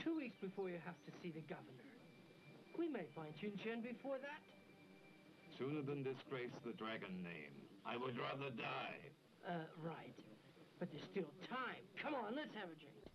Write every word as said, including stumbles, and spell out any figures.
two weeks before you have to see the governor. We may find Chin Chen before that. Sooner than disgrace the dragon name. I would rather die. Uh, right. But there's still time. Come on, let's have a drink.